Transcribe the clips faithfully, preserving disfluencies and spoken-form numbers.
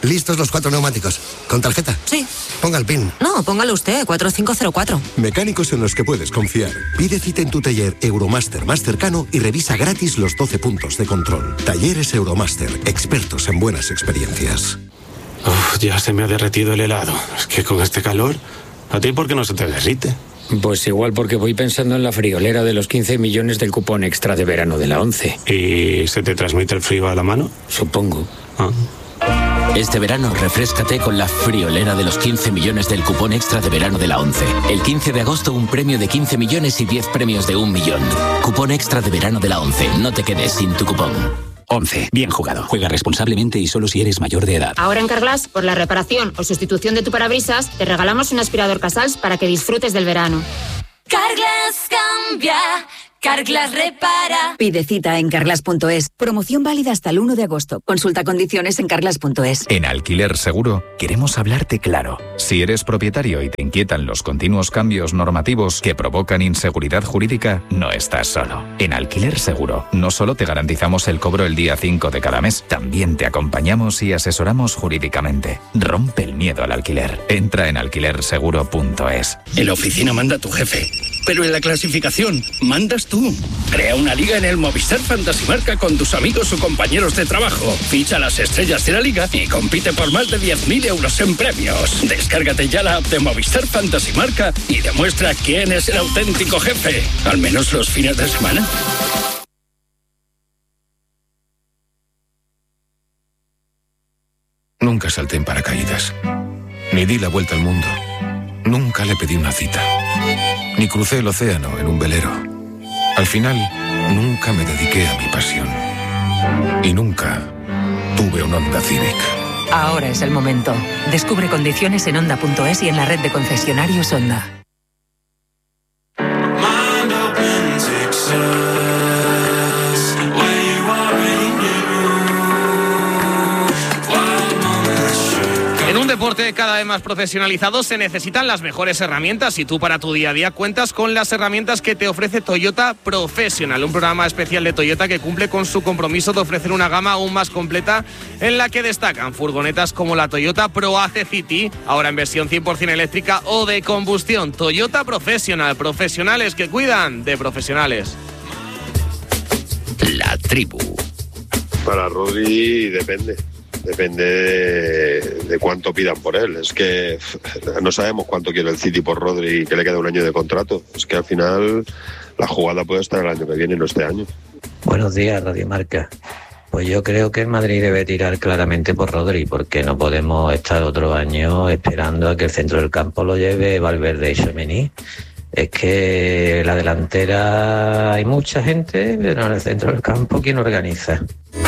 Listos los cuatro neumáticos. ¿Con tarjeta? Sí. Ponga el PIN. No, póngalo usted, cuatro cinco cero cuatro. Mecánicos en los que puedes confiar. Pide cita en tu taller Euromaster más cercano y revisa gratis los doce puntos de control. Talleres Euromaster, expertos en buenas experiencias. Uf, ya se me ha derretido el helado. Es que con este calor, ¿a ti por qué no se te derrite? Pues igual porque voy pensando en la friolera de los quince millones del cupón extra de verano de la ONCE. ¿Y se te transmite el frío a la mano? Supongo. Ah. Este verano refréscate con la friolera de los quince millones del cupón extra de verano de la ONCE. El quince de agosto un premio de quince millones y diez premios de un millón. Cupón extra de verano de la ONCE. No te quedes sin tu cupón. ONCE. Bien jugado. Juega responsablemente y solo si eres mayor de edad. Ahora en Carglass, por la reparación o sustitución de tu parabrisas, te regalamos un aspirador Casals para que disfrutes del verano. Carglass cambia. Carglass repara. Pide cita en carglass punto es. Promoción válida hasta el uno de agosto. Consulta condiciones en carglass punto es. En Alquiler Seguro queremos hablarte claro. Si eres propietario y te inquietan los continuos cambios normativos que provocan inseguridad jurídica, no estás solo. En Alquiler Seguro no solo te garantizamos el cobro el día cinco de cada mes, también te acompañamos y asesoramos jurídicamente. Rompe el miedo al alquiler. Entra en alquiler seguro punto es. En la oficina manda tu jefe, pero en la clasificación mandas tú. Crea una liga en el Movistar Fantasy Marca con tus amigos o compañeros de trabajo. Ficha las estrellas de la liga y compite por más de diez mil euros en premios. Descárgate ya la app de Movistar Fantasy Marca y demuestra quién es el auténtico jefe. Al menos los fines de semana. Nunca salté en paracaídas. Ni di la vuelta al mundo. Nunca le pedí una cita. Ni crucé el océano en un velero. Al final, nunca me dediqué a mi pasión. Y nunca tuve un Honda Civic. Ahora es el momento. Descubre condiciones en honda punto es y en la red de concesionarios Honda. Deporte cada vez más profesionalizado, se necesitan las mejores herramientas y tú para tu día a día cuentas con las herramientas que te ofrece Toyota Professional, un programa especial de Toyota que cumple con su compromiso de ofrecer una gama aún más completa en la que destacan furgonetas como la Toyota ProAce City, ahora en versión cien por ciento eléctrica o de combustión. Toyota Professional, profesionales que cuidan de profesionales. La tribu. Para Rodri depende. Depende de, de cuánto pidan por él. Es que no sabemos cuánto quiere el City por Rodri y que le queda un año de contrato. Es que al final la jugada puede estar el año que viene, no este año. Buenos días, Radio Marca. Pues yo creo que el Madrid debe tirar claramente por Rodri, porque no podemos estar otro año esperando a que el centro del campo lo lleve Valverde y Tchouaméni. Es que la delantera hay mucha gente, pero en el centro del campo, ¿quién organiza?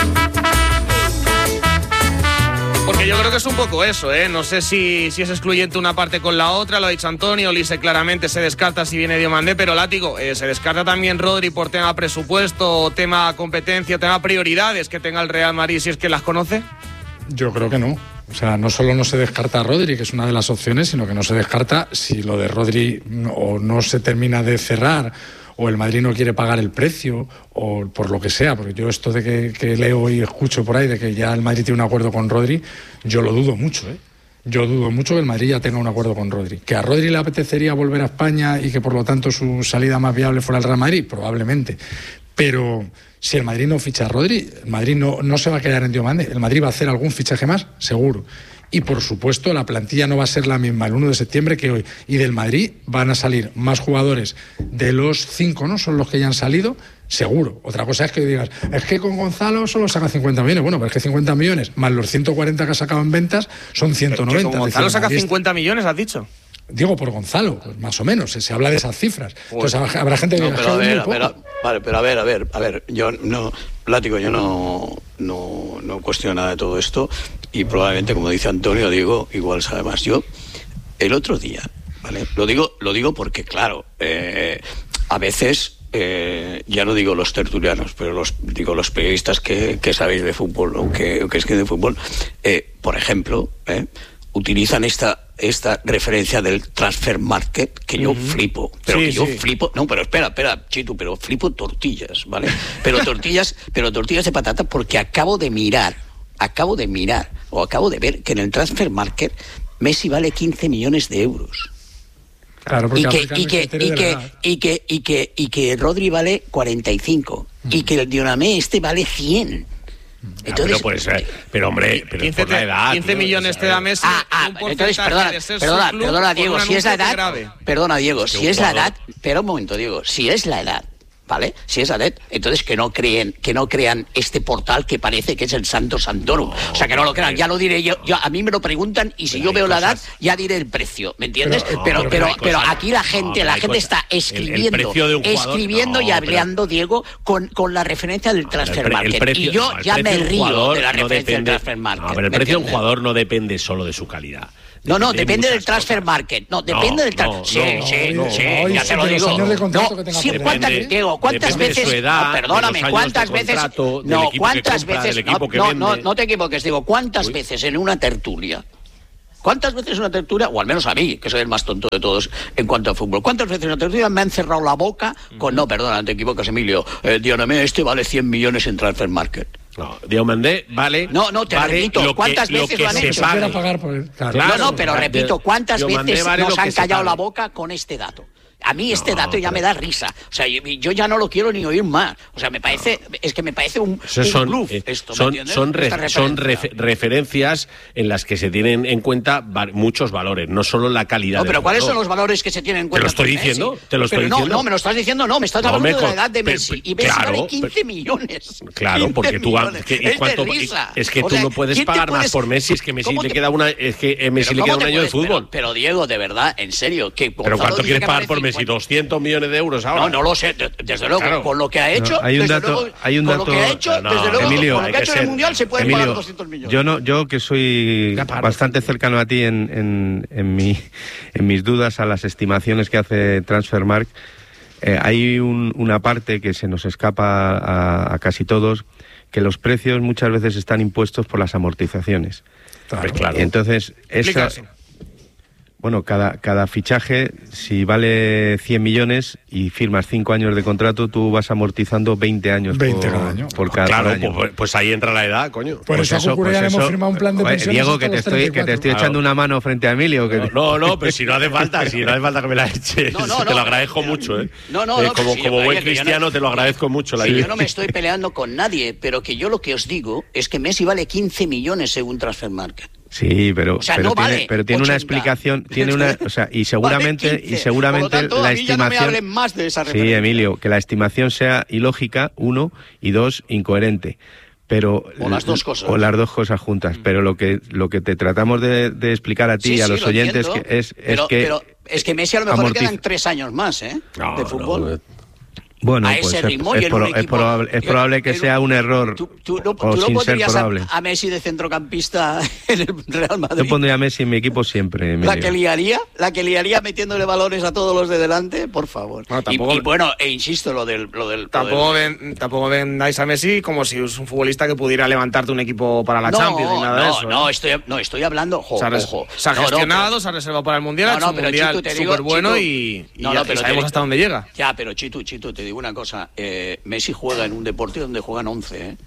Porque yo creo que es un poco eso, ¿eh? No sé si, si es excluyente una parte con la otra, lo ha dicho Antonio, Lise claramente se descarta si viene Diomandé, pero Látigo, eh, se descarta también Rodri por tema presupuesto, tema competencia, tema prioridades que tenga el Real Madrid si es que las conoce. Yo creo que no. O sea, no solo no se descarta a Rodri, que es una de las opciones, sino que no se descarta si lo de Rodri no, o no se termina de cerrar, o el Madrid no quiere pagar el precio, o por lo que sea, porque yo esto de que, que leo y escucho por ahí, de que ya el Madrid tiene un acuerdo con Rodri, yo lo dudo mucho, ¿eh? Yo dudo mucho que el Madrid ya tenga un acuerdo con Rodri. ¿Que a Rodri le apetecería volver a España y que por lo tanto su salida más viable fuera el Real Madrid? Probablemente. Pero si el Madrid no ficha a Rodri, el Madrid no, no se va a quedar en Diomande. El Madrid va a hacer algún fichaje más, seguro. Y por supuesto la plantilla no va a ser la misma el uno de septiembre que hoy. Y del Madrid van a salir más jugadores de los cinco, ¿no? Son los que ya han salido, seguro. Otra cosa es que digas, es que con Gonzalo solo saca cincuenta millones. Bueno, pero es que cincuenta millones más los ciento cuarenta que ha sacado en ventas son ciento noventa. ¿Que con Gonzalo decir, saca cincuenta millones, has dicho? Digo por Gonzalo, pues más o menos, se, se habla de esas cifras. Entonces habrá gente que no, diga, pero a ver, muy a ver, a, vale, pero a ver, a ver, a ver, yo no, Látigo, yo no, no, no cuestiono nada de todo esto y probablemente, como dice Antonio, digo, igual sabe más. Yo, el otro día, ¿vale? Lo digo, lo digo porque, claro, eh, a veces, eh, ya no digo los tertulianos, pero los digo los periodistas que, que sabéis de fútbol o que, o que escriben de fútbol, eh, por ejemplo, eh, utilizan esta esta referencia del transfer market que yo uh-huh. flipo, pero sí, que yo sí. flipo, no, pero espera, espera, Chitu, pero flipo tortillas, ¿vale? Pero tortillas, pero tortillas de patata porque acabo de mirar acabo de mirar, o acabo de ver, que en el Transfer Market Messi vale quince millones de euros. Claro, y, que, y, que, y, que, y, que, y, que, y que Rodri vale cuarenta y cinco. Mm. Y que el Dionamé este vale cien. Entonces, ah, pero, puede ser, pero hombre, pero quince, por la edad, quince ¿no? millones te da Messi. Ah, ah, entonces, perdona, perdona, perdona, Diego, si es la edad, perdona, Diego, si es la edad, pero un momento, Diego, si es la edad, ¿vale? Si es la edad, entonces que no creen, que no crean este portal que parece que es el Santo Santorum. No, o sea, que no lo crean, ya lo diré yo, yo a mí me lo preguntan y si pero yo veo cosas... la edad, ya diré el precio, ¿me entiendes? Pero, no, pero, pero, pero, pero aquí la gente, no, la gente cosas... está escribiendo, el, el jugador, escribiendo no, y hablando, pero... Diego, con, con la referencia del Transfer el, Market. El precio, y yo no, ya me río de la referencia no depende, del Transfer Market. No, pero el precio de un jugador no depende solo de su calidad. No, no, depende del Transfer Market. No, depende no, del transfer. No, sí, no, sí, no, sí, no, ya te lo digo. No, sí, ¿cuántas, Diego, ¿cuántas veces? Edad, no, perdóname, ¿cuántas veces? No, ¿cuántas veces? No, no, no, no te equivoques, digo, ¿cuántas Uy. veces en una tertulia? ¿Cuántas veces en una tertulia, o al menos a mí, que soy el más tonto de todos en cuanto a fútbol, cuántas veces en una tertulia me han cerrado la boca con, no, perdona, te equivocas, Emilio, eh, Dionamé, este vale cien millones en Transfer Market? No, Diomandé vale. No, no, te vale repito, ¿cuántas que, veces lo han hecho? Pagar por el... claro. No, no, pero repito, ¿cuántas Diomandé veces vale nos han callado la boca con este dato? A mí este no, dato ya pero... me da risa. O sea, yo, yo ya no lo quiero ni oír más. O sea, me parece, no. es que me parece un, un son, bluff eh, esto, son, ¿me son, re, referencia. son refer, referencias en las que se tienen en cuenta muchos valores, no solo la calidad. No, pero ¿cuáles jugador. son los valores que se tienen en cuenta? Te lo estoy diciendo, Messi? te lo estoy pero diciendo. No, no, me lo estás diciendo, no, me estás no, hablando me, de la edad de Messi. Pero, y Messi claro, vale quince pero, millones. Claro, quince porque tú millones. que, y es cuánto, de risa. Es que o tú sea, no puedes pagar puedes, más por Messi, es que Messi te, te queda una, es que Messi le queda un año puedes, de fútbol. Pero, pero Diego, de verdad, en serio, que Pero ¿cuánto quieres pagar por Messi? ¿doscientos millones de euros ahora? No, no lo sé, desde luego, claro. con lo que ha hecho, no, hay un desde dato, luego, hay un con dato, lo que ha hecho, no, desde luego, Emilio, con lo que ha hecho en el Mundial se pueden Emilio, pagar doscientos millones. Yo no, yo que soy bastante cercano a ti en, en, en, mi, en mis dudas a las estimaciones que hace Transfermarkt, eh, hay un, una parte que se nos escapa a, a casi todos, que los precios muchas veces están impuestos por las amortizaciones. Claro, claro. Y entonces, esa, bueno, cada, cada fichaje, si vale cien millones y firmas cinco años de contrato, tú vas amortizando veinte años veinte por cada año. Por cada claro, año. Pues, pues ahí entra la edad, coño. Por pues eso, eso, pues pues hemos eso, firmado un plan de pensiones. Diego, que te estoy, que te estoy claro. echando una mano frente a Emilio. Que... No, no, no, pero si no hace falta, si no hace falta que me la eches. No, no, te no, lo agradezco no, mucho, ¿eh? No, no, eh, no. Como, si como yo, buen oye, cristiano no, te lo agradezco mucho. La si idea. Yo no me estoy peleando con nadie, pero que yo lo que os digo es que Messi vale quince millones según Transfermarkt. Sí, pero, o sea, pero, no tiene, vale pero tiene ochenta. una explicación, tiene una, o sea, y seguramente, vale y seguramente Por lo tanto, la a mí estimación. Ya no me hablen más de esa referencia. Sí, Emilio, que la estimación sea ilógica, uno, y dos, incoherente. Pero o las dos cosas. O las dos cosas juntas. Mm. Pero lo que lo que te tratamos de, de explicar a ti sí, y a sí, los oyentes que es, pero, es que. Pero es que Messi a lo mejor amortiz... le quedan tres años más, ¿eh? No, de fútbol. No. Bueno, a pues ese ritmo es, y es, en un pro, equipo, es probable, es probable que sea un error tú, tú, no, o tú sin no ser probable. A, a Messi de centrocampista en el Real Madrid. Yo pondría a Messi en mi equipo siempre, Emilio. La que liaría, la que liaría metiéndole valores a todos los de delante, por favor. No, tampoco, y, y bueno, e insisto, lo del... Lo del tampoco, lo del... Ven, tampoco vendáis a Messi como si es un futbolista que pudiera levantarte un equipo para la no, Champions ni nada no, de eso. No, ¿eh? estoy, no, estoy hablando... Jo, se ha, res, ojo. se ha no, gestionado, no, pero, se ha reservado para el Mundial, no, ha hecho no, un pero Mundial súper bueno y, y, no, ya, no, pero y sabemos te, hasta dónde llega. Ya, pero Chitu, Chitu, te digo una cosa. Eh, Messi juega en un deporte donde juegan once, ¿eh?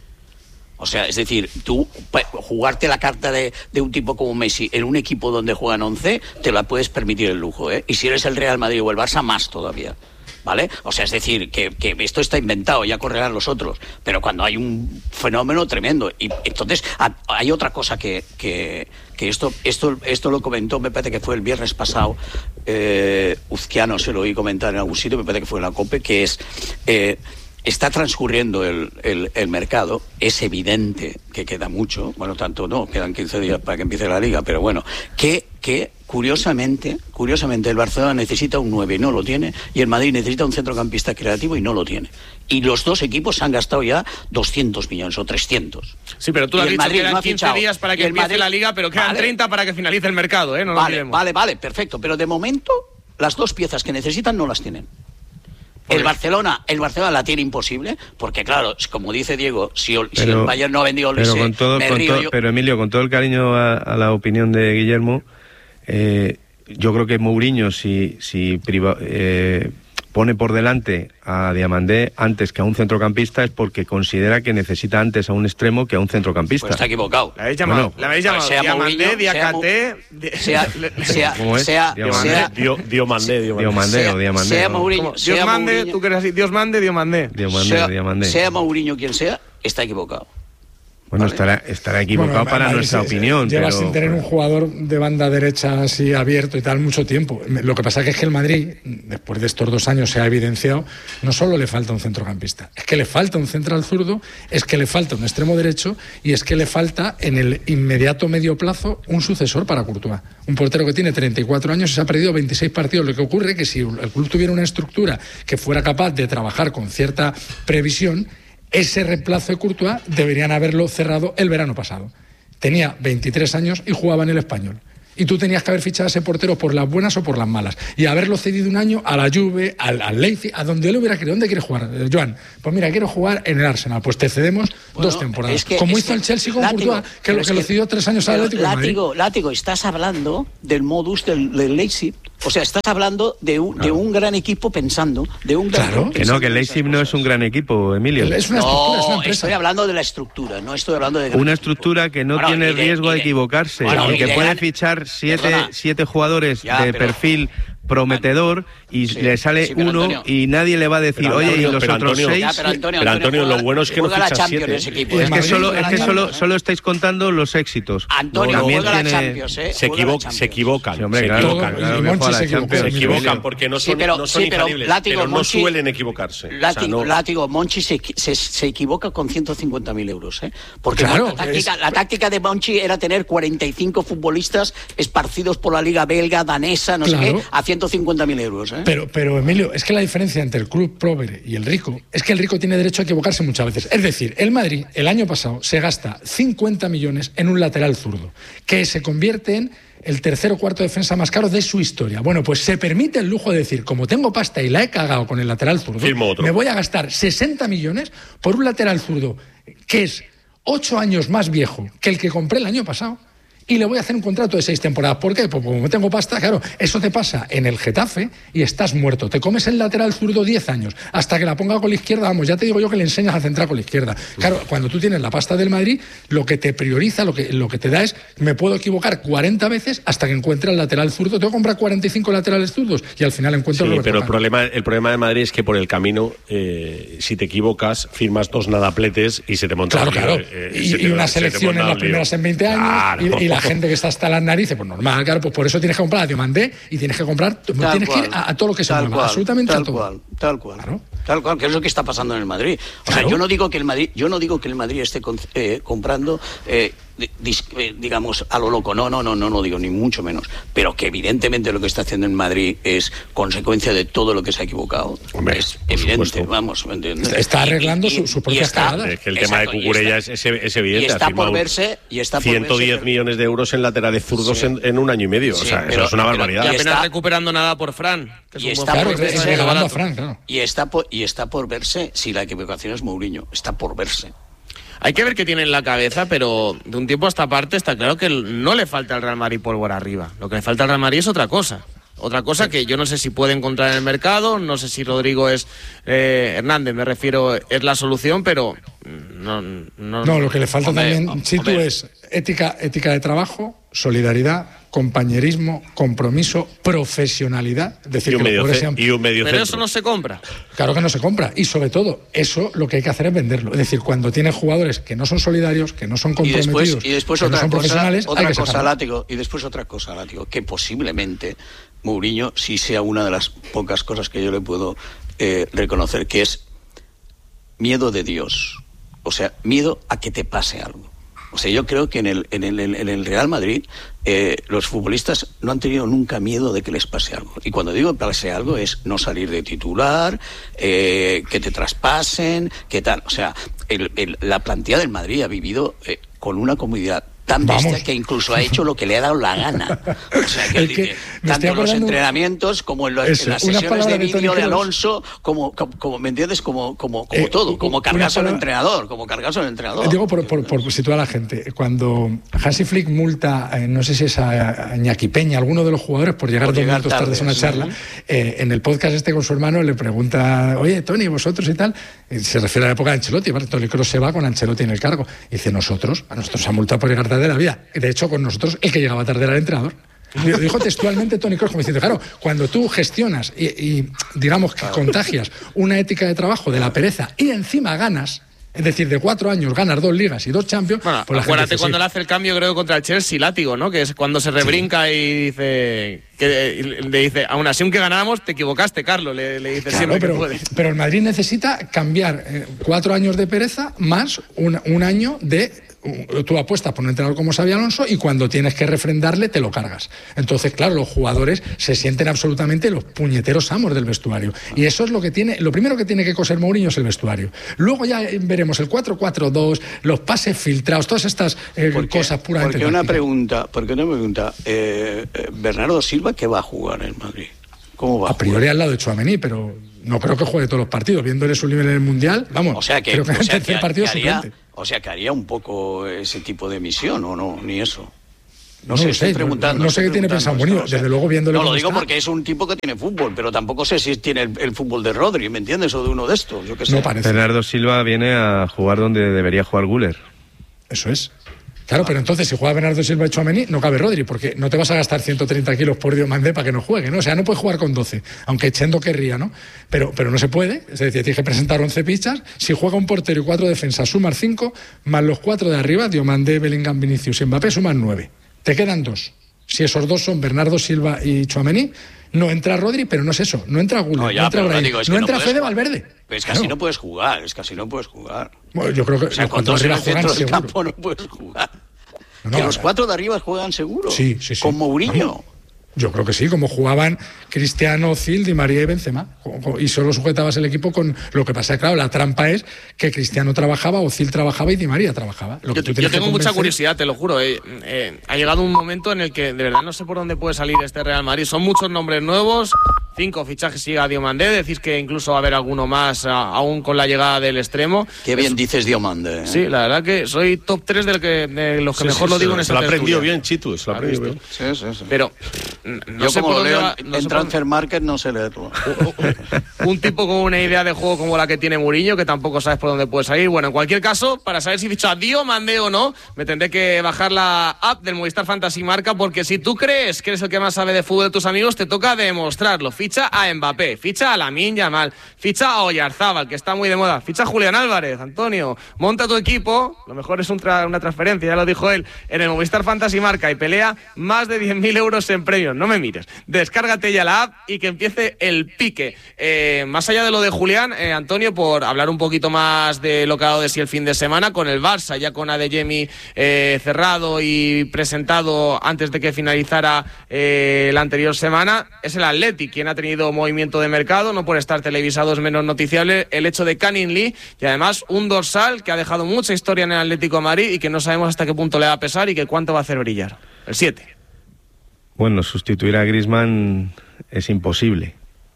O sea, es decir, tú jugarte la carta de, de un tipo como Messi en un equipo donde juegan once, te la puedes permitir el lujo, ¿eh? Y si eres el Real Madrid o el Barça, más todavía. ¿Vale? O sea, es decir, que, que esto está inventado, ya correrán los otros, pero cuando hay un fenómeno tremendo. Y entonces hay otra cosa que, que, que esto, esto, esto lo comentó, me parece que fue el viernes pasado, eh, Uzquiano se lo oí comentar en algún sitio, me parece que fue en la COPE, que es... Eh, está transcurriendo el, el, el mercado, es evidente que queda mucho, bueno, tanto no, quedan quince días para que empiece la Liga, pero bueno, que, que curiosamente, curiosamente el Barcelona necesita un nueve y no lo tiene, y el Madrid necesita un centrocampista creativo y no lo tiene. Y los dos equipos han gastado ya doscientos millones o trescientos. Sí, pero tú lo has dicho, quedan no quince días para que empiece Madrid, la Liga, pero quedan vale, treinta para que finalice el mercado, ¿eh? No vale, lo vale, vale, perfecto, pero de momento las dos piezas que necesitan no las tienen. El Barcelona, el Barcelona la tiene imposible, porque claro, como dice Diego, si, pero, si el Bayern no ha vendido pero, con todo, me con río todo, yo. Pero Emilio, con todo el cariño a, a la opinión de Guillermo, eh, yo creo que Mourinho, si, si priva, eh, pone por delante a Diamandé antes que a un centrocampista es porque considera que necesita antes a un extremo que a un centrocampista. Pues está equivocado. La habéis llamado, Bueno, la habéis llamado sea Diamandé, Mourinho, Diakate... sea, sea, ¿Cómo es? sea, Diamandé. sea, Dio, Diomandé, Diomandé. Diomandé sea, o Diamandé. sea ¿no? Mourinho, Como, sea Dios mande, Mourinho, tú que eres así, Dios mande, Diomandé. Diamandé, sea, Diamandé. sea Mourinho quien sea, está equivocado. Bueno, estará, estará equivocado Bueno, para Madrid nuestra se- opinión. Lleva pero, sin tener un jugador de banda derecha así abierto y tal mucho tiempo. Lo que pasa es que el Madrid, después de estos dos años, se ha evidenciado, no solo le falta un centrocampista, es que le falta un central zurdo, es que le falta un extremo derecho y es que le falta en el inmediato medio plazo un sucesor para Courtois. Un portero que tiene treinta y cuatro años y se ha perdido veintiséis partidos. Lo que ocurre es que si el club tuviera una estructura que fuera capaz de trabajar con cierta previsión, ese reemplazo de Courtois deberían haberlo cerrado el verano pasado. Tenía veintitrés años y jugaba en el Español. Y tú tenías que haber fichado a ese portero por las buenas o por las malas. Y haberlo cedido un año a la Juve, al, al Leipzig, a donde él hubiera querido. ¿Dónde quieres jugar, eh, Joan? Pues mira, quiero jugar en el Arsenal. Pues te cedemos Bueno, dos temporadas. es que- Como es hizo que- el Chelsea con Látigo, Courtois, que pero lo es que lo que- cedió tres años al pero, Atlético de Madrid. Látigo, Látigo, estás hablando del modus del, del Leipzig. O sea, estás hablando de un, de un gran equipo pensando, de un gran Claro, que no, que el Leipzig no es un gran equipo, Emilio. Es una estructura, es una No, empresa. estoy hablando de la estructura, no estoy hablando de... Una estructura que no Bueno, tiene y de- riesgo y de, de- equivocarse bueno, y y que de puede gran- fichar siete, Perdona. siete jugadores Ya, de pero- perfil prometedor y Sí, le sale sí, pero uno Antonio- y nadie le va a decir, Pero oye, Antonio, y los pero otros Antonio- seis... Ya, pero Antonio, Pero, Antonio, juega- lo bueno es que no juega la fichas Champions siete. ese equipo. Y el Es que, Madrid solo, juega es la que solo, Champions. solo estáis contando los éxitos. Antonio También juega la tiene- Champions, ¿eh? Se, Juega la equivo- Champions. se equivocan, Sí, hombre, se claro, equivocan. claro, Y que Monchi juega la se equivocó. Champions. Se Emilio. equivocan porque no Sí, son, pero- no son sí, pero infalibles, Látigo, pero no Monchi- suelen equivocarse. O sea, Látigo, no- Látigo, Monchi se, equi- se, se equivoca con ciento cincuenta mil euros, ¿eh? Porque Claro, la, táctica, es- la táctica de Monchi era tener cuarenta y cinco futbolistas esparcidos por la liga belga, danesa, no Claro. sé qué, a ciento cincuenta mil euros, ¿eh? Pero, pero, Emilio, es que la diferencia entre el club pobre y el rico es que el rico tiene derecho a equivocarse muchas veces. Es decir, el Madrid el año pasado se gasta cincuenta millones en un lateral zurdo, que se convierte en el tercer o cuarto defensa más caro de su historia. Bueno, pues se permite el lujo de decir, como tengo pasta y la he cagado con el lateral zurdo, Firmo otro. me voy a gastar sesenta millones por un lateral zurdo que es ocho años más viejo que el que compré el año pasado. Y le voy a hacer un contrato de seis temporadas. ¿Por qué? Pues como tengo pasta, claro, eso te pasa en el Getafe y estás muerto. Te comes el lateral zurdo diez años, hasta que la ponga con la izquierda, vamos, ya te digo yo que le enseñas a centrar con la izquierda. Claro, cuando tú tienes la pasta del Madrid, lo que te prioriza, lo que, lo que te da es, me puedo equivocar cuarenta veces hasta que encuentre el lateral zurdo. Tengo que comprar cuarenta y cinco laterales zurdos y al final encuentro Sí, Roberto pero el Carlos. problema, el problema de Madrid es que por el camino, eh, si te equivocas, firmas dos nadapletes y se te monta Claro, un lío, claro. eh, y se te- y una se te selección monta en las un lío. primeras en veinte años Claro. y, y la gente que está hasta las narices, pues normal, claro, pues por eso tienes que comprar a Diomandé y tienes que comprar, Tal tienes cual, que ir a, a todo lo que se tal mueva, cual, absolutamente tal a todo. cual, tal cual, Claro. tal cual, que es lo que está pasando en el Madrid. O Claro. sea, yo no digo que el Madrid, yo no digo que el Madrid esté con- eh, comprando, eh, di- dis- eh, digamos, a lo loco. No, no, no, no, no digo ni mucho menos. Pero que evidentemente lo que está haciendo en Madrid es consecuencia de todo lo que se ha equivocado. Hombre, es por evidente, supuesto. vamos, ¿me entiendes? Está Y- arreglando y- su- sus y propias está- cagadas. Es que el tema de Exacto, y Cucurella está- es, es, es evidente. y está ha firmado por verse, y está por ciento diez verse, millones de euros en laterales zurdos Sí. en, en un año y medio. Sí, o sea, pero- eso es una pero- barbaridad. Y y apenas está- recuperando nada por Fran. Que es Y un está buen Claro, por jugador, que verse, es es regalando a barato. Frank, claro. Y está por, y está por verse si la equivocación es Mourinho. Está por verse. Hay que ver qué tiene en la cabeza, pero de un tiempo a esta parte está claro que no le falta al Real Madrid pólvora arriba. Lo que le falta al Real Madrid es otra cosa. Otra cosa que yo no sé si puede encontrar en el mercado, no sé si Rodrigo es... Eh, Hernández, me refiero, es la solución, pero... No, no, No, lo que le falta Hombre, también, si tú hombre. es ética, ética de trabajo, solidaridad, compañerismo, compromiso, profesionalidad, es decir, Y un que los medio, jugadores ce- sean- y un medio Pero centro. eso no se compra. Claro que no se compra. Y sobre todo, eso lo que hay que hacer es venderlo. Es decir, cuando tienes jugadores que no son solidarios, que no son Y comprometidos, después, y después que no otra son cosa, profesionales, hay otra que cosa, sacarlo. Látigo, y después otra cosa, Látigo, que posiblemente Mourinho sí sea una de las pocas cosas que yo le puedo eh, reconocer, que es miedo de Dios. O sea, miedo a que te pase algo. O sea, yo creo que en el, en el, en el Real Madrid eh, los futbolistas no han tenido nunca miedo de que les pase algo. Y cuando digo pase algo es no salir de titular, eh, que te traspasen, que tal. O sea, el, el, la plantilla del Madrid ha vivido eh, con una comodidad tan bestia Vamos. que incluso ha hecho lo que le ha dado la gana. O sea, que, Es que que me tanto estoy en los acordando- entrenamientos como en, los- Eso, en las una sesiones palabra de de Toni vídeo de Kroos. Alonso, como, como, como, ¿me entiendes? Como, como, como Eh, todo, como una cargarse al palabra- entrenador, como cargarse al entrenador. Digo por, por, por situar a la gente. Cuando Hansi Flick multa, eh, no sé si es a, a Iñaki Peña, alguno de los jugadores, por llegar Por dos llegar minutos tarde a una tarde, charla, eh, en el podcast este con su hermano le pregunta, oye, Tony, vosotros y tal, y se refiere a la época de Ancelotti, ¿vale? Toni Kroos se va con Ancelotti en el cargo. Y dice, nosotros, a nosotros se ha multado por llegar tarde a la vida. De hecho, con nosotros, el que llegaba tarde era el entrenador. Lo dijo textualmente Toni Kroos, como diciendo, claro, cuando tú gestionas y, y digamos que contagias una ética de trabajo de la pereza y encima ganas, es decir, de cuatro años ganas dos ligas y dos Champions, Bueno, pues la acuérdate gente dice, cuando sí. le hace el cambio, creo, contra el Chelsea, látigo, ¿no? Que es cuando se rebrinca y dice, que y le dice, aún así, aunque ganáramos, te equivocaste, Carlos, le, le dice Claro, siempre pero, que puede. pero el Madrid necesita cambiar eh, cuatro años de pereza más un, un año de... Tú apuestas por un entrenador como Xabi Alonso y cuando tienes que refrendarle te lo cargas. Entonces, claro, los jugadores se sienten absolutamente los puñeteros amos del vestuario. Y eso es lo que tiene, lo primero que tiene que coser Mourinho es el vestuario. Luego ya veremos el cuatro cuatro dos, los pases filtrados, todas estas eh, ¿Por qué? cosas puramente Porque una tácticas. pregunta, porque una pregunta, eh, eh, Bernardo Silva, ¿qué va a jugar en Madrid? ¿Cómo va a A priori al lado de Tchouaméni, pero no creo que juegue todos los partidos. Viéndole su nivel en el Mundial, vamos, O sea que, creo que en o el sea tercer que- partido que es haría, suplente. o sea que haría un poco ese tipo de misión, ¿o no? Ni eso. No sé, lo estoy sé, preguntando. no- no sé estoy qué tiene preguntando, pensado Mourinho, esto no sé. desde luego viéndole No, lo cómo digo está. porque es un tipo que tiene fútbol, pero tampoco sé si tiene el, el fútbol de Rodri, ¿me entiendes? O de uno de estos, yo qué sé. Bernardo Silva viene a jugar donde debería jugar Güler. Eso es. Claro, pero entonces si juega Bernardo Silva y Tchouaméni, no cabe Rodri, porque no te vas a gastar ciento treinta kilos por Diomandé para que no juegue, ¿no? O sea, no puedes jugar con doce, aunque Chendo querría, ¿no? Pero, pero no se puede, es decir, tienes que presentar once fichas, si juega un portero y cuatro defensas, sumas cinco, más los cuatro de arriba, Diomandé, Bellingham, Vinicius y Mbappé, suman nueve. Te quedan dos. Si esos dos son Bernardo Silva y Tchouaméni, no entra Rodri, pero no es eso, no entra Güler, No, no, ya, entra pero Brahim, digo, es no que no entra puedes Fede jugar. Valverde. Es que así no puedes jugar, es que así no puedes jugar. Bueno, yo creo que O sea, los con cuatro dos de en arriba el centro juegan del seguro. campo no puedes jugar. No, que no, los ahora- cuatro de arriba juegan seguro. Sí, sí, sí. Con Mourinho. Vamos. Yo creo que sí, como jugaban Cristiano, Zil, Di María y Benzema. Y solo sujetabas el equipo con lo que pasa. Claro, la trampa es que Cristiano trabajaba, o Zil trabajaba y Di María trabajaba. Lo que Yo, tú yo tienes que tengo mucha convencer- curiosidad, te lo juro. eh, eh, ha llegado un momento en el que de verdad no sé por dónde puede salir este Real Madrid. Son muchos nombres nuevos, cinco fichajes sigue a Diomandé. Decís que incluso va a haber alguno más a- aún con la llegada del extremo. Qué bien dices Diomande. ¿eh? Sí, la verdad que soy top tres del que, de los que Sí, mejor sí, lo se digo lo- en esta se lo ha aprendido tertulia. bien, Chitu, se lo ha ¿Has aprendido visto? bien. Sí, sí, sí. Pero no Yo sé como por lo dónde leo va- en, no sé en por- Transfer Market no sé leerlo. un tipo con una idea de juego como la que tiene Mourinho, que tampoco sabes por dónde puede salir. Bueno, en cualquier caso, para saber si ficho a Diomandé o no, me tendré que bajar la app del Movistar Fantasy Marca, porque si tú crees que eres el que más sabe de fútbol de tus amigos, te toca demostrarlo. Ficha a Mbappé, ficha a Lamine Yamal, ficha a Oyarzábal, que está muy de moda, ficha a Julián Álvarez, Antonio, monta tu equipo, lo mejor es un tra- una transferencia, ya lo dijo él, en el Movistar Fantasy Marca y pelea más de diez mil euros en premios. No me mires, descárgate ya la app y que empiece el pique. Eh, más allá de lo de Julián, eh, Antonio, por hablar un poquito más de lo que ha dado de sí el fin de semana, con el Barça, ya con Adeyemi eh, cerrado y presentado antes de que finalizara eh, la anterior semana, es el Athletic quien ha tenido movimiento de mercado, no por estar televisado es menos noticiable el hecho de Canning Lee, y además un dorsal que ha dejado mucha historia en el Atlético de Madrid y que no sabemos hasta qué punto le va a pesar y que cuánto va a hacer brillar. El siete. Bueno, sustituir a Griezmann es imposible.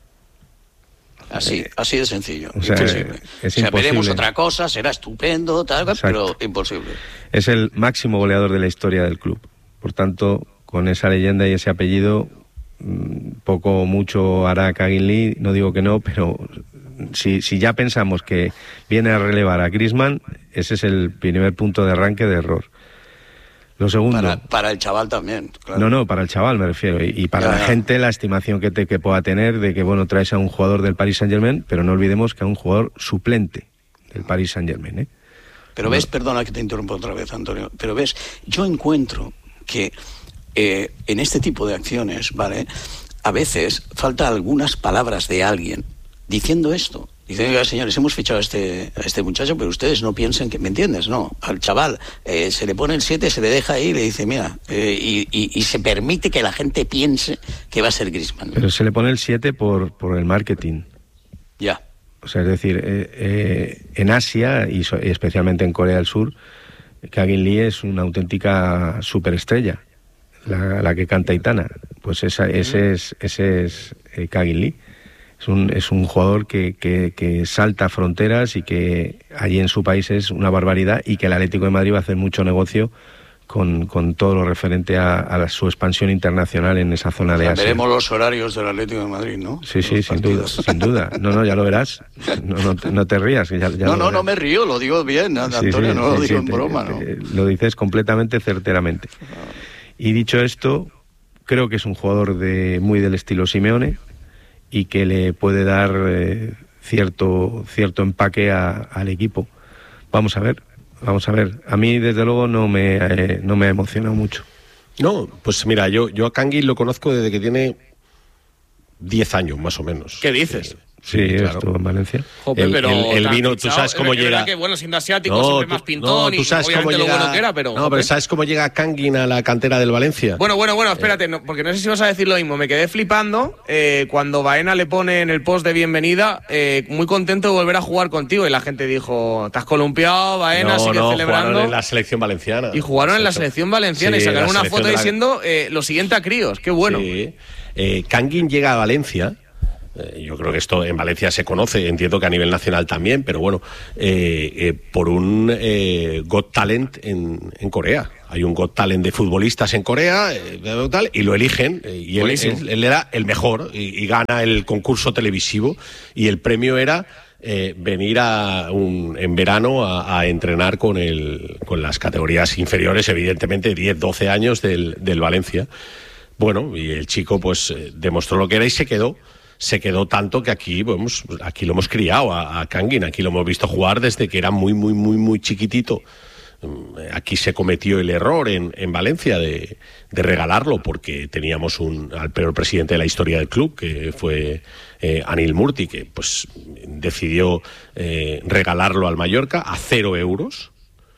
Así, así de sencillo. O sea, imposible. es o sea, veremos imposible. otra cosa, será estupendo, tal, pero imposible. Es el máximo goleador de la historia del club. Por tanto, con esa leyenda y ese apellido, mm, poco o mucho hará Canning Lee, no digo que no, pero si, si ya pensamos que viene a relevar a Griezmann, ese es el primer punto de arranque de error. Lo segundo... Para, para el chaval también, claro. No, no, para el chaval me refiero. Y, y para Ya, la ya. gente la estimación que, te, que pueda tener de que, bueno, traes a un jugador del Paris Saint-Germain, pero no olvidemos que a un jugador suplente del Paris Saint-Germain, ¿eh? Pero ves, perdona que te interrumpa otra vez, Antonio, pero ves, yo encuentro que eh, en este tipo de acciones, ¿vale? A veces falta algunas palabras de alguien diciendo esto. Dicen, oiga, señores, hemos fichado a este, a este muchacho, pero ustedes no piensen que... ¿Me entiendes? No, al chaval eh, se le pone el siete, se le deja ahí y le dice, mira, eh, y, y, y se permite que la gente piense que va a ser Griezmann. Pero se le pone el siete por, por el marketing. Ya. O sea, es decir, eh, eh, en Asia, y, so- y especialmente en Corea del Sur, Kangin Lee es una auténtica superestrella, la, la que canta Aitana. Pues esa, ese es, ese es eh, Kangin Lee. Es un, es un jugador que, que, que salta fronteras y que allí en su país es una barbaridad, y que el Atlético de Madrid va a hacer mucho negocio con, con todo lo referente a, a su expansión internacional en esa zona o sea, de Asia. Veremos los horarios del Atlético de Madrid, ¿no? Sí, sí, sin duda, sin duda. No, no, ya lo verás. No, no, no te rías. Ya, ya no, no, verás. no me río, lo digo bien, Antonio, sí, sí, no lo sí, digo sí, en broma, te, ¿no? te, lo dices completamente certeramente. Y dicho esto, creo que es un jugador de muy del estilo Simeone, y que le puede dar eh, cierto cierto empaque a, al equipo. Vamos a ver, vamos a ver. A mí, desde luego, no me, eh, no me ha emocionado mucho. No, pues mira, yo, yo a Kangin lo conozco desde que tiene diez años, más o menos. ¿Qué dices? Eh, Sí, claro. Estuvo en Valencia. Jope, el, pero el, el vino, tú sabes cómo es llega. Que, bueno, siendo asiático, no, siempre tú, más pintón no, tú sabes y cómo obviamente llega, lo bueno que era, pero... No, pero ¿sabes cómo llega Kangin a la cantera del Valencia? Bueno, bueno, bueno, espérate, no, porque no sé si vas a decir lo mismo. Me quedé flipando eh, cuando Baena le pone en el post de bienvenida, eh, muy contento de volver a jugar contigo, y la gente dijo, te has columpiado, Baena, no, sigue no, celebrando. Jugaron en la selección valenciana. Y jugaron en la selección valenciana, sí, y sacaron una foto la... diciendo eh, lo siguiente a críos, qué bueno. Sí. Eh, Kangin llega a Valencia. Yo creo que esto en Valencia se conoce, entiendo que a nivel nacional también, pero bueno, eh, eh, por un eh, Got Talent en, en Corea. Hay un Got Talent de futbolistas en Corea, eh, tal, y lo eligen, eh, y él, él, él era el mejor, y, y gana el concurso televisivo, y el premio era eh, venir a un, en verano a, a entrenar con, el, con las categorías inferiores, evidentemente diez, doce años del, del Valencia. Bueno, y el chico pues eh, demostró lo que era y se quedó. Se quedó tanto que aquí, vamos, aquí lo hemos criado a, a Kangin, aquí lo hemos visto jugar desde que era muy, muy, muy, muy chiquitito. Aquí se cometió el error en, en Valencia de, de regalarlo, porque teníamos un, al peor presidente de la historia del club, que fue eh, Anil Murti, que pues decidió eh, regalarlo al Mallorca a cero euros.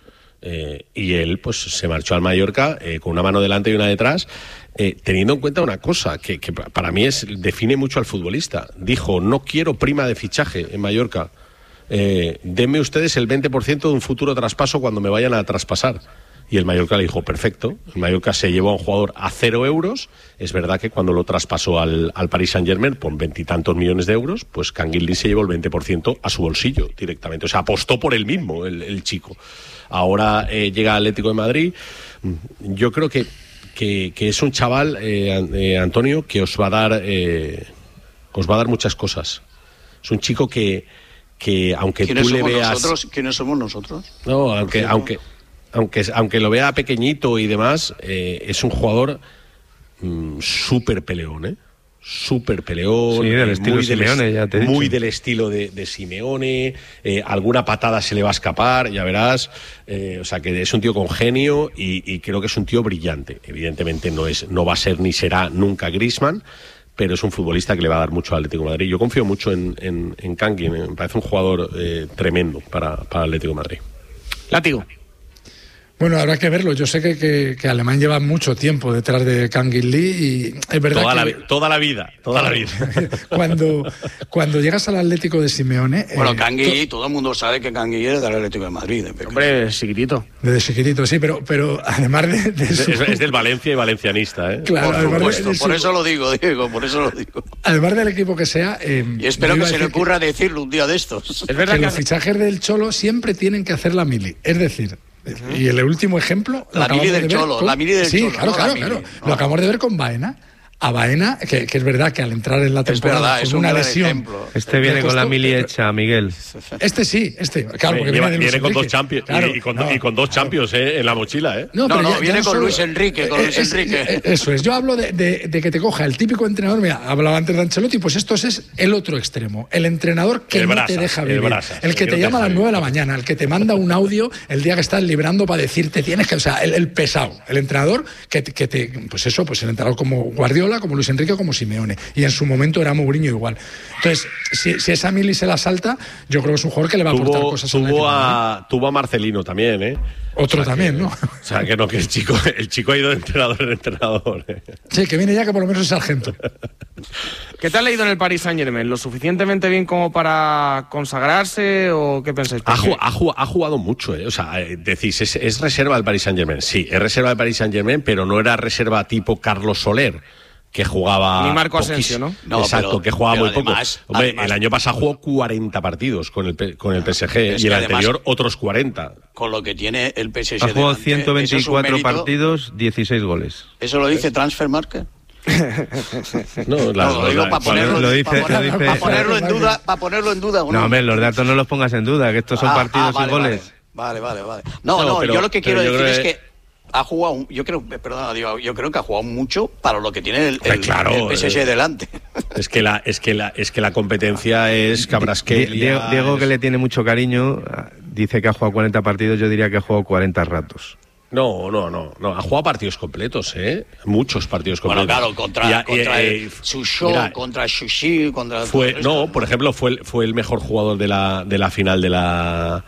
Eh, y él pues se marchó al Mallorca eh, con una mano delante y una detrás, eh, teniendo en cuenta una cosa que, que para mí es, define mucho al futbolista. Dijo, no quiero prima de fichaje en Mallorca, eh, denme ustedes el veinte por ciento de un futuro traspaso cuando me vayan a traspasar. Y el Mallorca le dijo, perfecto. El Mallorca se llevó a un jugador a cero euros. Es verdad que cuando lo traspasó al, al Paris Saint-Germain por veintitantos millones de euros, pues Kangin Lee se llevó el veinte por ciento a su bolsillo directamente. O sea, apostó por él mismo, el, el chico. Ahora eh, llega al Atlético de Madrid. Yo creo que, que, que es un chaval, eh, eh, Antonio, que os va a dar eh, os va a dar muchas cosas. Es un chico que, que aunque tú le veas... Nosotros? ¿Quiénes somos nosotros? No, aunque... aunque Aunque, aunque lo vea pequeñito y demás, eh, es un jugador mmm, súper peleón, ¿eh? Súper peleón. Sí, del eh, estilo muy Simeone, del, ya te he Muy dicho. del estilo de, de Simeone. Eh, alguna patada se le va a escapar, ya verás. Eh, o sea, que es un tío con genio y, y creo que es un tío brillante. Evidentemente no, es, no va a ser ni será nunca Griezmann, pero es un futbolista que le va a dar mucho al Atlético de Madrid. Yo confío mucho en, en, en Kangin. Me parece un jugador eh, tremendo para, para el Atlético de Madrid. Látigo. Bueno, habrá que verlo. Yo sé que, que, que Alemán lleva mucho tiempo detrás de Kangin Lee y es verdad toda que... La, toda la vida, toda la vida. cuando, cuando llegas al Atlético de Simeone... Bueno, eh, Kangin Lee, todo el mundo sabe que Kangin Lee es del Atlético de Madrid. De Hombre, chiquitito. Desde chiquitito, sí, pero, pero además de, de es, su... es, es del Valencia y valencianista, ¿eh? Claro, por supuesto, de, de su... por eso lo digo, Diego, por eso lo digo. Además del equipo que sea... Eh, y espero que se le ocurra que... decirlo un día de estos. Es verdad que, que los fichajes del Cholo siempre tienen que hacer la mili, es decir... Y el último ejemplo... La mili del Cholo, con... la mili del sí, Cholo. Sí, claro, no claro, mili, claro. no. Lo acabamos de ver con Baena. A Baena, que, que es verdad que al entrar en la temporada verdad, con es una un lesión... ejemplo. Este viene con la mili hecha, Miguel. Este sí, este. Claro, porque Lleva, viene, de viene con Enrique. dos champions Claro, y, y, con, no, y con dos claro. champions eh, en la mochila, ¿eh? No, No, no, ya, viene ya con solo, Luis Enrique, con Luis es, Enrique. Eso es, yo hablo de, de, de que te coja el típico entrenador, mira, hablaba antes de Ancelotti, pues esto es el otro extremo, el entrenador que el no brasas, te deja el vivir, el, brasas, el que el te que llama no a las te deja nueve de la vivir. mañana, el que te manda un audio el día que estás librando para decirte tienes que, o sea, el, el pesado, el entrenador que, que te, pues eso, pues el entrenador como Guardiola, como Luis Enrique, como Simeone, y en su momento era Mourinho igual. Entonces, si, si esa mili se la salta, yo creo que es un jugador que le va a aportar tuvo, cosas tuvo al a Tuvo a Marcelino también, ¿eh? Otro o sea, también, que, ¿no? O sea, que no, que el chico, el chico ha ido de entrenador en entrenador. Sí, que viene ya que por lo menos es sargento. ¿Qué te ha leído en el Paris Saint-Germain? ¿Lo suficientemente bien como para consagrarse o qué pensáis? Ha, jugado, ha, jugado, ha jugado mucho, ¿eh? O sea, decís, ¿es, ¿es reserva del Paris Saint-Germain? Sí, es reserva del Paris Saint-Germain, pero no era reserva tipo Carlos Soler, que jugaba... Ni Marco Asensio, ¿no? no Exacto, pero, que jugaba muy además, poco. Hombre, además, el año pasado jugó cuarenta partidos con el, con el P S G y el además, anterior otros cuarenta. Con lo que tiene el P S G ha jugado delante, ciento veinticuatro mérito, partidos, dieciséis goles. ¿Eso lo dice Transfermarkt? No, la, no, lo digo para ponerlo, lo dice, para poner, lo dice, para ponerlo en duda, para ponerlo en duda. No, hombre, los datos no los pongas en duda, que estos son ah, partidos ah, vale, y goles. Vale, vale, vale. No, no, no pero, yo lo que quiero decir creo es que... que ha jugado, yo creo, perdona, digo, yo creo que ha jugado mucho para lo que tiene el, el, claro, el P S G eh, delante. Es que la, es que la, es que la competencia es Kvaratskhelia. Diego, Diego es... que le tiene mucho cariño, dice que ha jugado cuarenta partidos, yo diría que ha jugado cuarenta ratos. No, no, no, no, ha jugado partidos completos, ¿eh? Muchos partidos completos. Bueno, claro, contra, ya, contra eh, el Sushou, contra Shushi, contra... Fue, no, por ejemplo, fue el, fue el mejor jugador de la, de la final de la,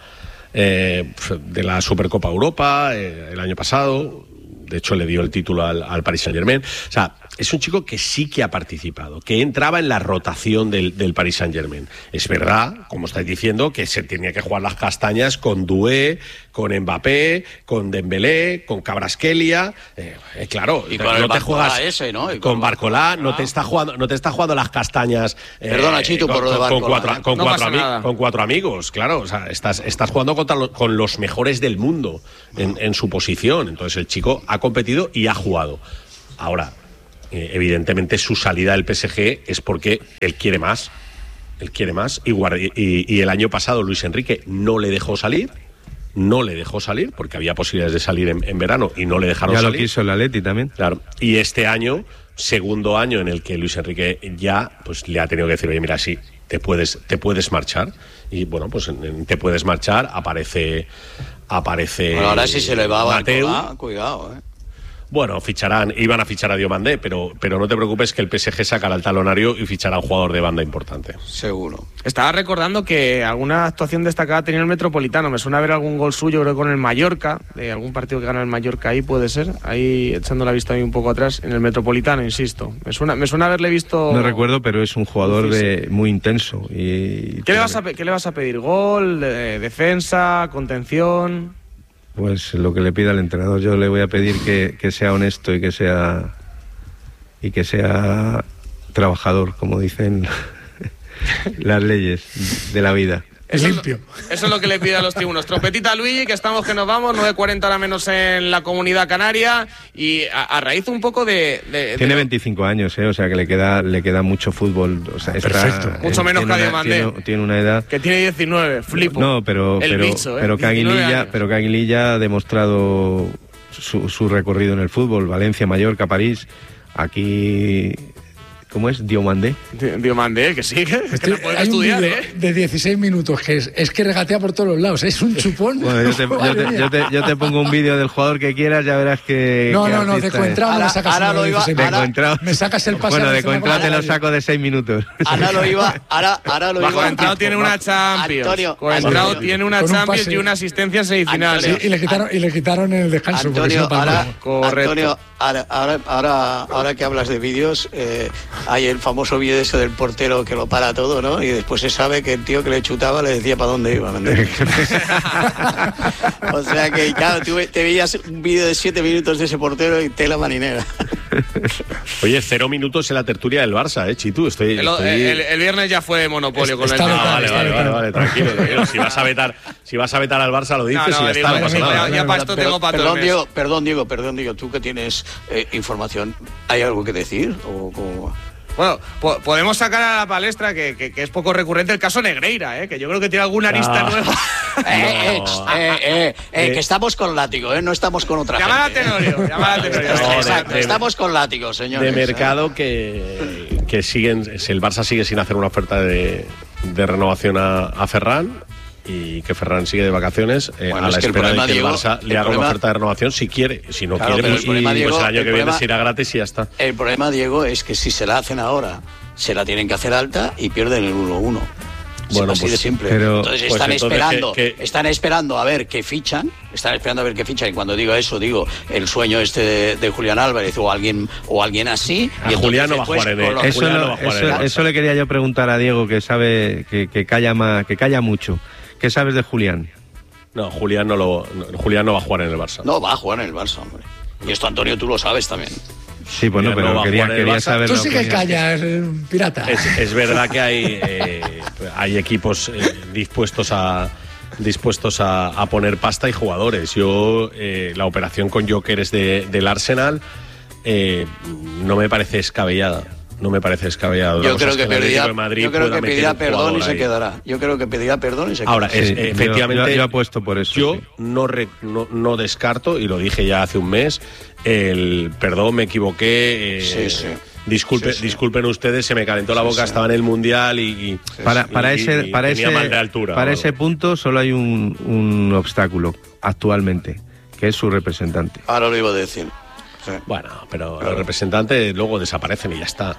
eh, de la Supercopa Europa eh, el año pasado. De hecho, le dio el título al, al Paris Saint-Germain. O sea, es un chico que sí que ha participado, que entraba en la rotación del, del Paris Saint-Germain. Es verdad, como estáis diciendo, que se tenía que jugar las castañas con Doué, con Mbappé, con Dembélé, con Kvaratskhelia. Eh, eh, claro, y con no el te Barcolá juegas ese, ¿no? Y con, con Barcolá, no te está jugando, no te está jugando las castañas. Eh, Perdona, Chito, con, por lo de con, Barcolá. con cuatro, con, no cuatro ami- con cuatro amigos, claro. O sea, estás, estás jugando contra lo, con los mejores del mundo en, en su posición. Entonces el chico ha competido y ha jugado. Ahora, eh, evidentemente su salida del P S G es porque él quiere más. Él quiere más. Y, y, y el año pasado Luis Enrique no le dejó salir. No le dejó salir porque había posibilidades de salir en, en verano y no le dejaron ya salir. Ya lo quiso el Atleti también. Claro. Y este año, segundo año en el que Luis Enrique ya pues le ha tenido que decir, oye, mira, sí, te puedes, te puedes marchar. Y bueno, pues en, en te puedes marchar, aparece aparece bueno, ahora sí se le va a Mateu. Barcolá, cuidado, eh. Bueno, ficharán, iban a fichar a Diomandé, pero, pero no te preocupes que el P S G sacará el talonario y fichará a un jugador de banda importante. Seguro. Estaba recordando que alguna actuación destacada tenía el Metropolitano. Me suena ver algún gol suyo, creo, con el Mallorca, de algún partido que gana el Mallorca ahí, puede ser. Ahí echando la vista ahí un poco atrás, en el Metropolitano, insisto. Me suena, me suena haberle visto... No recuerdo, pero es un jugador de, muy intenso. Y... ¿Qué, le vas a, ¿Qué le vas a pedir? ¿Gol? De, ¿Defensa? ¿Contención? Pues lo que le pida al entrenador. Yo le voy a pedir que, que sea honesto y que sea y que sea trabajador, como dicen las leyes de la vida. Eso limpio. Es lo, eso es lo que le pide a los tribunos. Trompetita Luigi, que estamos que nos vamos, nueve cuarenta ahora menos en la Comunidad Canaria. Y a, a raíz un poco de... de tiene de veinticinco años, ¿eh? O sea que le queda le queda mucho fútbol. O sea, perfecto. Está, mucho eh, menos que Diomandé. Tiene, tiene una edad... Que tiene diecinueve, flipo. No, pero, El pero, bicho, ¿eh? pero, que Aguililla, pero que Aguililla ha demostrado su, su recorrido en el fútbol. Valencia, Mallorca, París. Aquí... ¿Cómo es? Diomandé. Diomandé, que sí, que, es que no puede hay estudiar, un ¿eh? de dieciséis minutos que es, es que regatea por todos los lados, es un chupón. Bueno, yo, te, yo, te, yo, te, yo te pongo un vídeo del jugador que quieras, ya verás que... No, que no, no, de coentrado me sacas ahora lo iba, de coentrado. Me sacas el pase. Bueno, de coentrado te lo saco de seis minutos. Ahora lo iba, ahora, ahora lo iba. Coentrado tiene una Champions. Antonio, Coentrado tiene una Champions un y una asistencia en semifinales. Sí, y le quitaron y le quitaron en el descanso. Antonio, ahora, correcto. Antonio, ahora, ahora, ahora, ahora que hablas de vídeos, eh, hay el famoso vídeo ese del portero que lo para todo, ¿no? Y después se sabe que el tío que le chutaba le decía para dónde iba. O sea que, claro, tú te veías un vídeo de siete minutos de ese portero y tela marinera. Oye, cero minutos en la tertulia del Barça, ¿eh, Chitu? Estoy, el, estoy... El, el viernes ya fue monopolio con está el... Ah, vale, vale, vale, vale, tranquilo, tranquilo. Si vas a vetar, si vas a vetar al Barça lo dices no, no, y ya digo, está, no pasa nada. Ya, ya para esto tengo para perdón, Diego, perdón, Diego, perdón, Diego, tú que tienes eh, información, ¿hay algo que decir? ¿O cómo? Bueno, po podemos sacar a la palestra, que, que, que es poco recurrente, el caso Negreira, ¿eh? Que yo creo que tiene alguna arista no. nueva. eh, eh, eh, eh, eh, que estamos con látigo, ¿eh? No estamos con otra llama gente. Llama a Tenorio, llama a Tenorio. No, Exacto, de, de, estamos con látigo, señores. De mercado ¿eh? que, que siguen, si el Barça sigue sin hacer una oferta de, de renovación a, a Ferran, y que Ferran sigue de vacaciones eh, bueno, a la espera de que el Barça le haga problema, una oferta de renovación si quiere, si no claro, quiere pues, el, y, Diego, pues el año el que problema, viene se irá gratis y ya está. El problema, Diego, es que si se la hacen ahora se la tienen que hacer alta y pierden el uno uno. Bueno, así pues, de simple. pero- entonces pues están entonces esperando, que- que- están esperando a ver qué fichan, están esperando a ver qué fichan, y cuando digo eso, digo el sueño este de, de Julián Álvarez o alguien o alguien así. A y Julián no va a después, jugar en el- con los- Eso, Julián lo- no va a jugar en eso- el Barça. eso le quería yo preguntar a Diego, que sabe que, que calla más, que calla mucho. ¿Qué sabes de Julián? No, Julián no, lo, no, Julián no va a jugar en el Barça. No, va a jugar en el Barça, hombre. Y esto, Antonio, tú lo sabes también. Sí, bueno, Julián no pero va a quería, jugar en el quería Barça. saber Tú lo sí que callas, eh, pirata. Es, es verdad que hay, eh, hay equipos eh, dispuestos a dispuestos a, a poner pasta y jugadores. Yo, eh, la operación con Jokeres de, del Arsenal eh, no me parece descabellada. No me parece descabellado. Yo creo que el Atlético pedirá, de Madrid yo creo pueda que meter pedirá un perdón jugador y se ahí. quedará. Yo creo que pedirá perdón y se Ahora, quedará. es- Sí, efectivamente, yo, yo, yo apuesto por eso. Yo sí. no, re- no, no descarto, y lo dije ya hace un mes, el perdón, me equivoqué. eh, Sí, sí. Disculpe, Sí, sí. Disculpen ustedes, se me calentó la Sí, boca, sí. estaba en el Mundial y, y- Para, para y- ese, y para tenía ese, mal de altura. para o ese algo. punto solo hay un, un obstáculo actualmente, que es su representante. Ahora lo iba a decir. Sí. Bueno, pero los representantes luego desaparecen y ya está.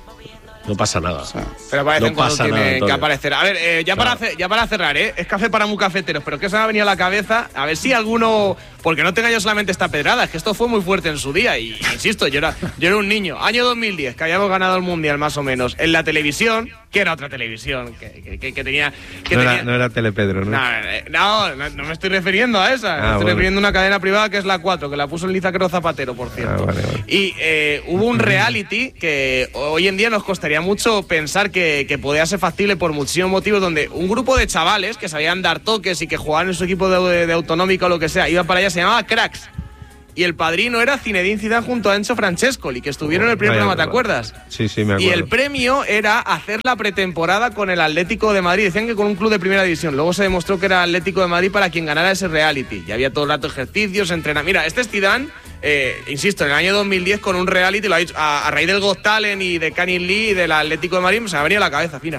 No pasa nada. Pero parece No cuando pasa nada, tienen que Antonio. aparecer. A ver, eh, ya, Claro. para ce- ya para cerrar, ¿eh? Es café para muy cafeteros, pero ¿qué se me ha venido a la cabeza? A ver si alguno. Porque no tenga yo solamente esta pedrada, es que esto fue muy fuerte en su día. Y insisto, yo era, yo era un niño. Año dos mil diez, que habíamos ganado el mundial más o menos. En la televisión, que era otra televisión, que, que- que- que tenía. Que No tenía era, no era Telepedro, ¿no? no, eh, no, no, no me estoy refiriendo a esa. Ah, me estoy bueno. refiriendo a una cadena privada que es la cuatro, que la puso en Lizacro Zapatero, por cierto. Ah, vale, vale. Y eh, hubo un reality que hoy en día nos costaría mucho pensar que, que podía ser factible por muchísimos motivos, donde un grupo de chavales que sabían dar toques y que jugaban en su equipo de, de, de autonómica o lo que sea, iba para allá, se llamaba Cracks. Y el padrino era Zinedine Zidane junto a Enzo Francescoli, que estuvieron en el primer Vaya, programa, ¿te vaya. acuerdas? Sí, sí, me acuerdo. Y el premio era hacer la pretemporada con el Atlético de Madrid. Decían que con un club de primera división. Luego se demostró que era Atlético de Madrid para quien ganara ese reality. Y había todo el rato ejercicios, entrenamientos. Mira, este es Zidane, eh, insisto, en el año dos mil diez con un reality, lo ha dicho, a, a raíz del Got Talent y de Canin Lee y del Atlético de Madrid, se me ha venido a la cabeza, mira.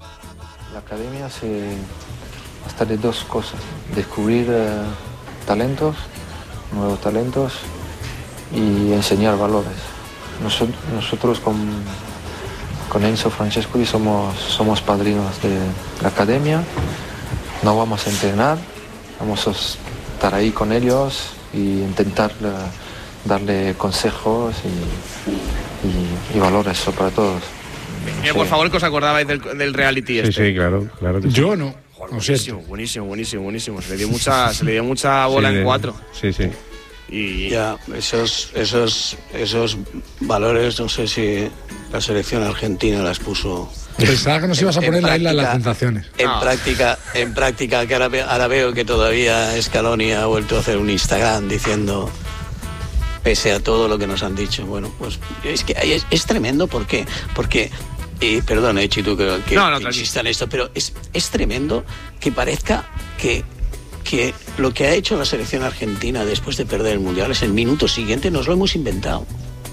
La academia se hasta de dos cosas: descubrir eh, talentos, nuevos talentos, y enseñar valores. Nosotros, nosotros con, con Enzo Francescoli somos, somos padrinos de la academia. No vamos a entrenar, vamos a estar ahí con ellos y intentar eh, darle consejos y, y- y valores sobre todos. Eh, por favor, que os acordabais del, del reality Sí, este. sí, claro, claro que sí. Yo no. Joder, Lo siento. buenísimo, buenísimo, buenísimo, buenísimo. Se le dio mucha, se le dio mucha bola Sí, en de- cuatro. Sí, sí. Y Ya, esos, esos, esos valores, no sé si la selección argentina las puso Pensaba que nos ibas a en poner la isla de las práctica. tentaciones. en No. práctica, en práctica, que ahora, ve- ahora veo que todavía Scaloni ha vuelto a hacer un Instagram diciendo, pese a todo lo que nos han dicho. Bueno, pues es que es, es tremendo, ¿por qué? Porque, eh, perdón, eh, Chitu, que, que, No, no, que tranquilo. insista en esto, pero es, es tremendo que parezca que, que lo que ha hecho la selección argentina después de perder el Mundial es el minuto siguiente, nos lo hemos inventado.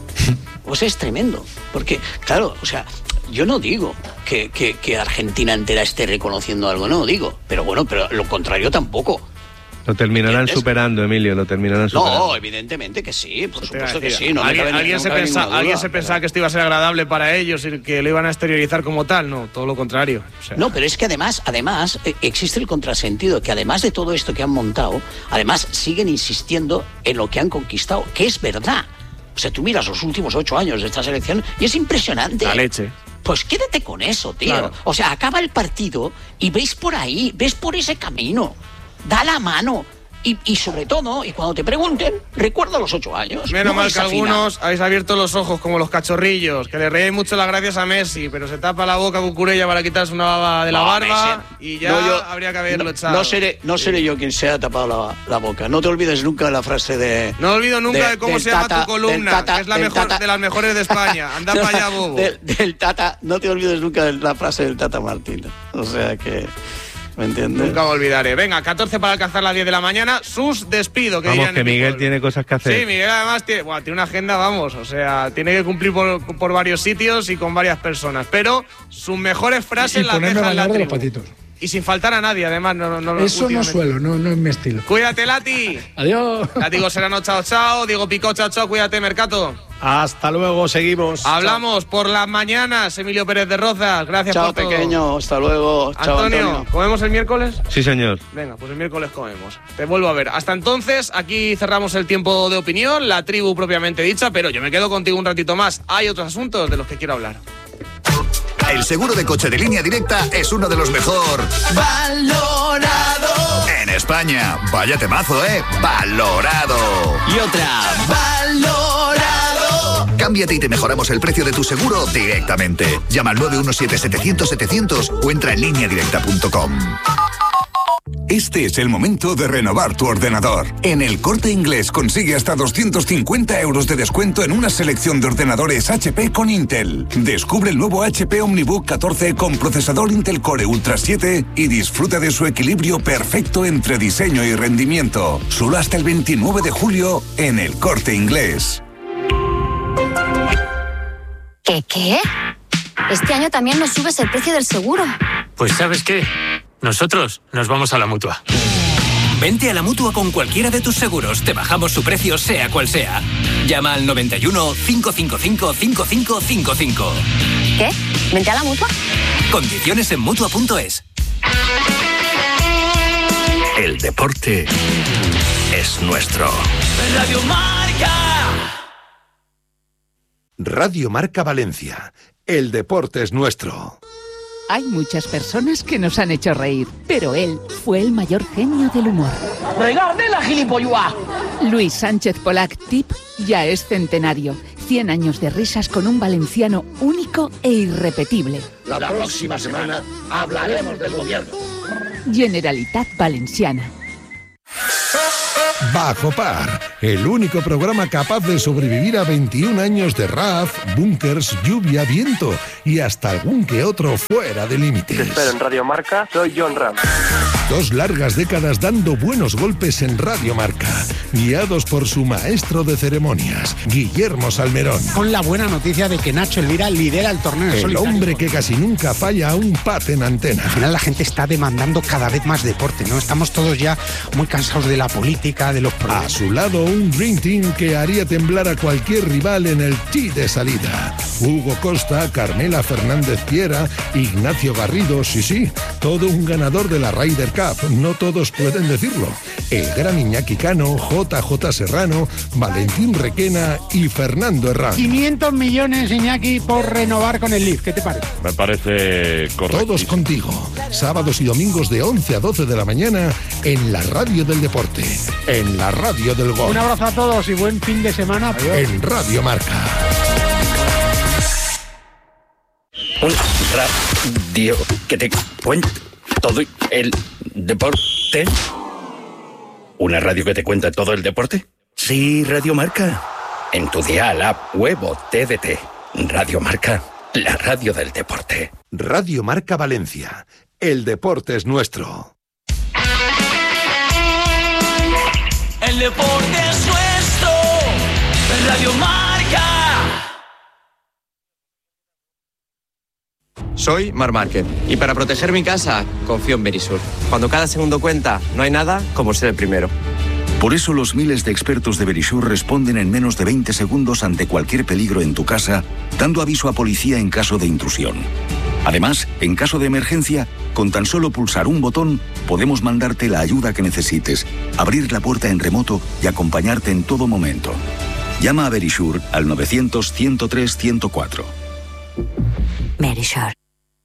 O sea, es tremendo. Porque, claro, o sea, yo no digo que, que, que Argentina entera esté reconociendo algo, no digo. Pero bueno, pero lo contrario tampoco. Lo terminarán ¿Entiendes? superando, Emilio, lo terminarán superando. No, evidentemente que sí, por Te iba a supuesto que decir, sí. No me ¿Alguien, cabe- alguien no se, cabe pensa- ninguna duda, ¿alguien se pero- pensaba que esto iba a ser agradable para ellos y que lo iban a exteriorizar como tal? No, todo lo contrario. O sea, No, pero es que además, además, eh, existe el contrasentido, que además de todo esto que han montado, además siguen insistiendo en lo que han conquistado, que es verdad. O sea, tú miras los últimos ocho años de esta selección y es impresionante. la leche. Pues quédate con eso, tío. Claro. O sea, acaba el partido y ves por ahí, ves por ese camino. Da la mano. Y, y sobre todo, y cuando te pregunten, recuerda los ocho años. Menos no mal que esa final. algunos habéis abierto los ojos como los cachorrillos, que le reíais mucho las gracias a Messi, pero se tapa la boca Cucurella para quitarse una baba de la No, barba Messi. y ya No, yo- habría que haberlo no, echado. No seré, no seré yo quien se ha tapado la, la boca. No te olvides nunca la frase de... No olvido nunca de, cómo del se llama Tata- tu columna, del Tata- que es la del mejor Tata- de las mejores de España. Anda para allá, bobo. Del, del Tata, no te olvides nunca de la frase del Tata Martino. O sea que... ¿Me entiendes? Nunca me olvidaré. Venga, catorce para alcanzar las diez de la mañana. Sus despido. Que Vamos, dirían que en mi Miguel pueblo. tiene cosas que hacer. Sí, Miguel además tiene, buah, tiene una agenda, vamos, o sea, tiene que cumplir por, por varios sitios y con varias personas. Pero sus mejores frases Y las ponerme deja a en la bailar de los tribu. patitos. Y sin faltar a nadie, además. No, no, no, lo- Eso no últimamente. suelo, no, no es mi estilo. Cuídate, Lati. Adiós. Lati Serrano, chao, chao. Diego Picó, chao, chao. Cuídate, Mercato. Hasta luego, seguimos. Hablamos Chao. Por las mañanas, Emilio Pérez de Rozas. Gracias Chao, por todo. pequeño. Hasta luego. Antonio, Chao, Antonio, ¿comemos el miércoles? Sí, señor. Venga, pues el miércoles comemos. Te vuelvo a ver. Hasta entonces, aquí cerramos el tiempo de opinión, la tribu propiamente dicha, pero yo me quedo contigo un ratito más. Hay otros asuntos de los que quiero hablar. El seguro de coche de Línea Directa es uno de los mejor valorado en España. Vaya temazo, ¿eh? Valorado. Y otra. Valorado. Cámbiate y te mejoramos el precio de tu seguro directamente. Llama al nueve uno siete, setecientos, setecientos o entra en línea directa punto com. Este es el momento de renovar tu ordenador. En El Corte Inglés consigue hasta doscientos cincuenta euros de descuento en una selección de ordenadores H P con Intel. Descubre el nuevo H P OmniBook catorce con procesador Intel Core Ultra siete y disfruta de su equilibrio perfecto entre diseño y rendimiento. Solo hasta el veintinueve de julio en El Corte Inglés. ¿Qué qué? Este año también nos subes el precio del seguro. Pues ¿sabes qué? Nosotros nos vamos a la Mutua. Vente a la Mutua con cualquiera de tus seguros. Te bajamos su precio sea cual sea. Llama al noventa y uno, cinco cinco cinco, cinco cinco cinco cinco. ¿Qué? ¿Vente a la Mutua? Condiciones en Mutua punto es. El deporte es nuestro. Radio Marca. Radio Marca Valencia. El deporte es nuestro. Hay muchas personas que nos han hecho reír, pero él fue el mayor genio del humor. ¡Regarde la gilipollua! Luis Sánchez Polac Tip ya es centenario. cien años de risas con un valenciano único e irrepetible. La próxima semana hablaremos del gobierno. Generalitat Valenciana. Bajo Par, el único programa capaz de sobrevivir a veintiún años de R A F, búnkers, lluvia, viento y hasta algún que otro fuera de límites. Te espero en Radio Marca, soy John Ram. Dos largas décadas dando buenos golpes en Radio Marca, guiados por su maestro de ceremonias, Guillermo Salmerón. Con la buena noticia de que Nacho Elvira lidera el torneo. El solitario. Hombre que casi nunca falla a un pat en antena. Al final la gente está demandando cada vez más deporte, ¿no? Estamos todos ya muy cansados de la política, de los problemas. A su lado un Dream Team que haría temblar a cualquier rival en el tee de salida. Hugo Costa, Carmela Fernández Piera, Ignacio Garrido, sí, sí, todo un ganador de la Ryder Cup. No todos pueden decirlo. El gran Iñaki Cano, J J Serrano, Valentín Requena y Fernando Herrán. quinientos millones, Iñaki, por renovar con el Leaf. ¿Qué te parece? Me parece correcto. Todos contigo. Sábados y domingos de once a doce de la mañana en la radio del deporte. En la radio del gol. Un abrazo a todos y buen fin de semana. Adiós. En Radio Marca. Un radio que te cuente todo el deporte. ¿Una radio que te cuenta todo el deporte? Sí, Radio Marca. En tu dial, app, web o T D T. Radio Marca, la radio del deporte. Radio Marca Valencia. El deporte es nuestro. El deporte es nuestro. Radio Marca. Soy Mar Márquez y para proteger mi casa confío en Verisur. Cuando cada segundo cuenta, no hay nada como ser el primero. Por eso los miles de expertos de Verisur responden en menos de veinte segundos ante cualquier peligro en tu casa, dando aviso a policía en caso de intrusión. Además, en caso de emergencia, con tan solo pulsar un botón, podemos mandarte la ayuda que necesites, abrir la puerta en remoto y acompañarte en todo momento. Llama a Verisur al novecientos, ciento tres, ciento cuatro. Verisur.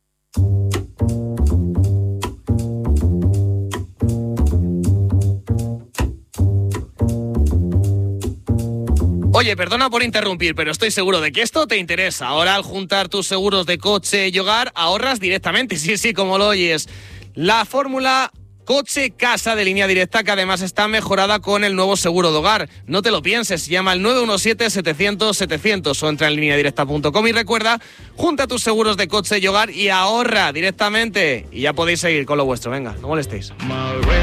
Oye, perdona por interrumpir, pero estoy seguro de que esto te interesa. Ahora, al juntar tus seguros de coche y hogar, ahorras directamente. Sí, sí, como lo oyes. La fórmula coche-casa de Línea Directa, que además está mejorada con el nuevo seguro de hogar. No te lo pienses, llama al nueve uno siete, setecientos, setecientos o entra en línea directa punto com y recuerda, junta tus seguros de coche y hogar y ahorra directamente. Y ya podéis seguir con lo vuestro. Venga, no molestéis.